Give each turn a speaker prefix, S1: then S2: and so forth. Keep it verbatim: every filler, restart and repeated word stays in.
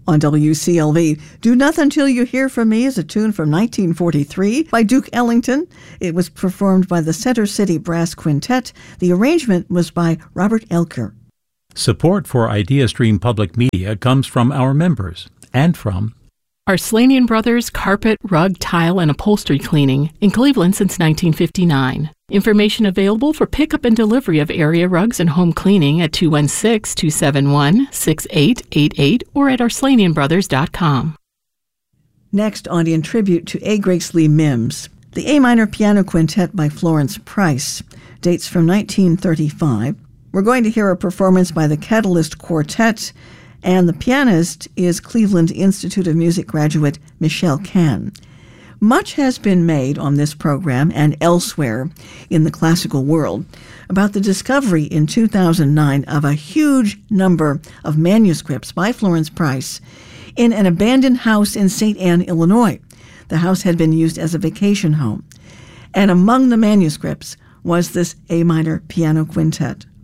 S1: On W C L V, Do Nothing Till You Hear From Me is a tune from nineteen forty-three by Duke Ellington. It was performed by the Center City Brass Quintet. The arrangement was by Robert Elker.
S2: Support for IdeaStream Public Media comes from our members and from
S3: Arslanian Brothers Carpet, Rug, Tile, and Upholstery Cleaning in Cleveland since nineteen fifty-nine. Information available for pickup and delivery of area rugs and home cleaning at two one six, two seven one, six eight eight eight or at arslanian brothers dot com.
S1: Next on In Tribute to A. Grace Lee Mims, the A minor piano quintet by Florence Price dates from nineteen thirty-five. We're going to hear a performance by the Catalyst Quartet, and the pianist is Cleveland Institute of Music graduate Michelle Kahn. Much has been made on this program and elsewhere in the classical world about the discovery in two thousand nine of a huge number of manuscripts by Florence Price in an abandoned house in Saint Anne, Illinois. The house had been used as a vacation home, and among the manuscripts was this A minor piano quintet.